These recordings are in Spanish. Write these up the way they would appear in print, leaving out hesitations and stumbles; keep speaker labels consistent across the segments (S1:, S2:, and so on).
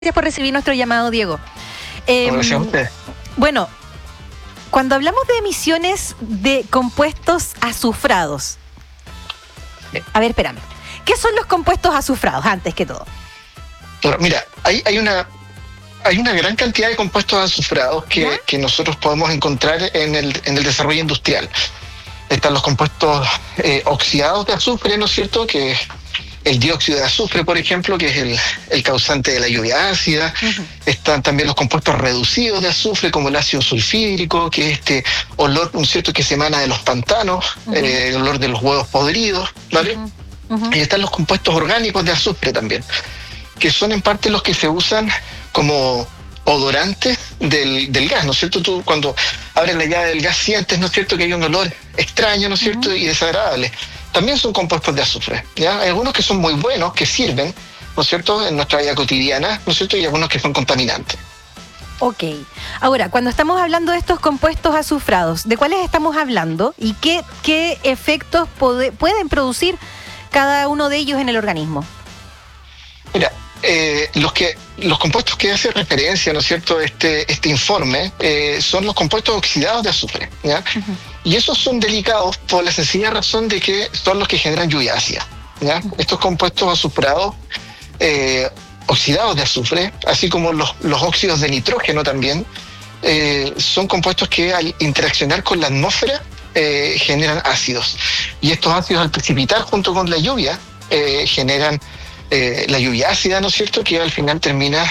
S1: Gracias por recibir nuestro llamado, Diego.
S2: Gracias a usted.
S1: Bueno, cuando hablamos de emisiones de compuestos azufrados, a ver, espérame, ¿qué son los compuestos azufrados antes que todo?
S2: Bueno, mira, hay una gran cantidad de compuestos azufrados que nosotros podemos encontrar en el desarrollo industrial. Están los compuestos oxidados de azufre, ¿no es cierto?, que el dióxido de azufre, por ejemplo, que es el causante de la lluvia ácida. Uh-huh. Están también los compuestos reducidos de azufre, como el ácido sulfídrico, que es este olor, ¿no es cierto?, que se emana de los pantanos, uh-huh. El olor de los huevos podridos, ¿vale? Uh-huh. Uh-huh. Y están los compuestos orgánicos de azufre también, que son en parte los que se usan como odorantes del gas, ¿no es cierto? Tú cuando abres la llave del gas sientes, ¿no es cierto?, que hay un olor extraño, ¿no es cierto?, uh-huh. y desagradable. También son compuestos de azufre, ¿ya? Hay algunos que son muy buenos, que sirven, ¿no es cierto?, en nuestra vida cotidiana, ¿no es cierto?, y algunos que son contaminantes.
S1: Ok. Ahora, cuando estamos hablando de estos compuestos azufrados, ¿de cuáles estamos hablando y qué efectos pueden producir cada uno de ellos en el organismo?
S2: Mira, los compuestos que hace referencia, ¿no es cierto?, este informe, son los compuestos oxidados de azufre, ¿ya? Uh-huh. Y esos son delicados por la sencilla razón de que son los que generan lluvia ácida, ¿ya? Uh-huh. Estos compuestos azufrados, oxidados de azufre, así como los óxidos de nitrógeno también, son compuestos que al interaccionar con la atmósfera generan ácidos. Y estos ácidos, al precipitar junto con la lluvia, generan la lluvia ácida, ¿no es cierto?, que al final termina,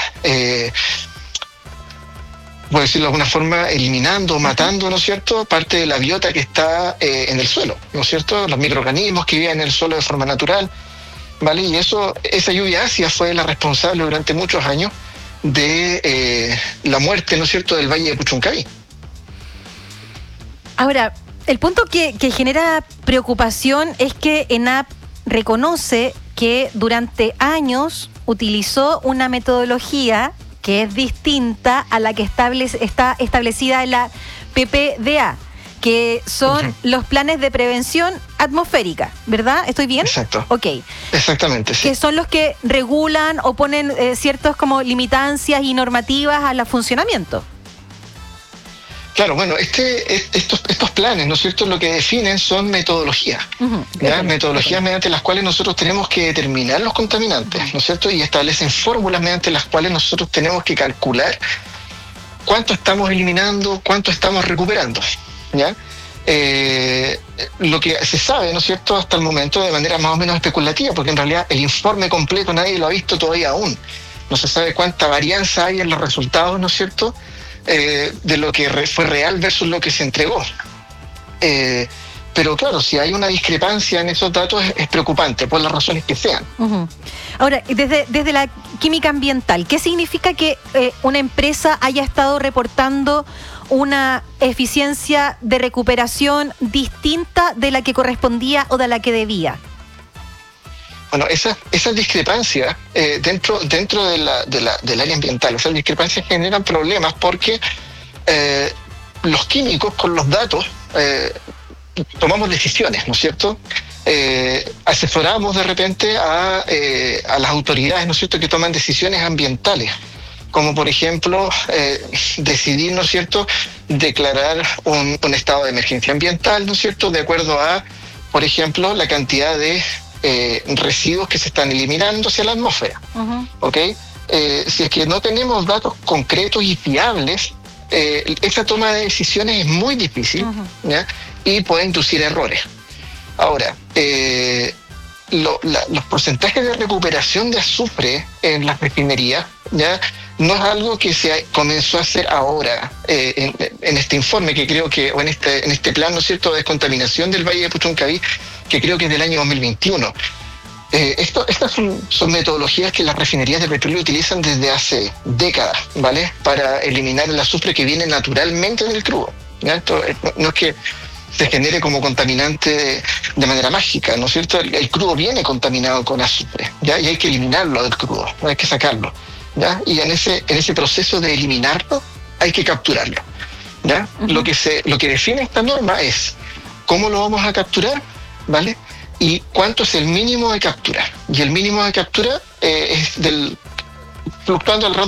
S2: por decirlo de alguna forma, eliminando, matando, ¿no es cierto?, parte de la biota que está en el suelo, ¿no es cierto?, los microorganismos que viven en el suelo de forma natural, ¿vale? Y esa lluvia ácida fue la responsable durante muchos años de la muerte, ¿no es cierto?, del Valle de Puchuncaví.
S1: Ahora, el punto que genera preocupación es que ENAP reconoce que durante años utilizó una metodología que es distinta a la que está establecida en la PPDA, que son uh-huh. los planes de prevención atmosférica, ¿verdad? ¿Estoy bien?
S2: Exacto.
S1: Ok.
S2: Exactamente, sí.
S1: Que son los que regulan o ponen ciertos como limitancias y normativas al funcionamiento.
S2: Claro, bueno, estos planes, ¿no es cierto?, lo que definen son metodologías, uh-huh. ¿ya? Metodologías mediante las cuales nosotros tenemos que determinar los contaminantes, ¿no es cierto?, y establecen fórmulas mediante las cuales nosotros tenemos que calcular cuánto estamos eliminando, cuánto estamos recuperando, ¿ya? Lo que se sabe, ¿no es cierto?, hasta el momento de manera más o menos especulativa, porque en realidad el informe completo nadie lo ha visto todavía aún. No se sabe cuánta varianza hay en los resultados, ¿no es cierto?, de lo que fue real versus lo que se entregó. Pero claro, si hay una discrepancia en esos datos es preocupante, por las razones que sean.
S1: Uh-huh. Ahora, desde la química ambiental, ¿qué significa que una empresa haya estado reportando una eficiencia de recuperación distinta de la que correspondía o de la que debía?
S2: Bueno, esas discrepancias dentro del área ambiental, esas discrepancias generan problemas porque los químicos con los datos tomamos decisiones, ¿no es cierto? Asesoramos de repente a las autoridades, ¿no es cierto?, que toman decisiones ambientales, como por ejemplo decidir, ¿no es cierto?, declarar un estado de emergencia ambiental, ¿no es cierto?, de acuerdo a, por ejemplo, la cantidad de residuos que se están eliminando hacia la atmósfera. Uh-huh. ¿Ok? Si es que no tenemos datos concretos y fiables, esa toma de decisiones es muy difícil, uh-huh. ¿ya? Y puede inducir errores. Ahora, los porcentajes de recuperación de azufre en las refinerías, ¿ya?, no es algo que se comenzó a hacer ahora en este informe que creo que, o en este plan, ¿no es cierto?, de descontaminación del Valle de Puchuncaví, que creo que es del año 2021. Estas son metodologías que las refinerías de petróleo utilizan desde hace décadas, ¿vale?, para eliminar el azufre que viene naturalmente del crudo, ¿ya? Esto no es que se genere como contaminante de manera mágica, ¿no es cierto? El crudo viene contaminado con azufre, ¿ya? Y hay que eliminarlo del crudo, no hay que sacarlo, ¿ya? Y en ese proceso de eliminarlo hay que capturarlo, ¿ya? Uh-huh. Lo que define esta norma es cómo lo vamos a capturar, ¿vale?, y cuánto es el mínimo de captura. Y el mínimo de captura es del fluctuando alrededor